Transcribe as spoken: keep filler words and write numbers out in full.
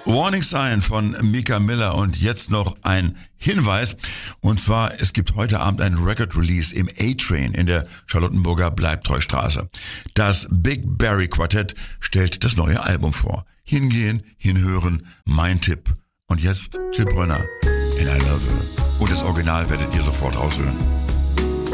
Warning Sign von Mika Miller und jetzt noch ein Hinweis. Und zwar, es gibt heute Abend ein Record Release im A-Train in der Charlottenburger Bleibtreustraße. Das Big Barry Quartett stellt das neue Album vor. Hingehen, hinhören, mein Tipp. Und jetzt Till Brönner in I Love You. Und das Original werdet ihr sofort raushören.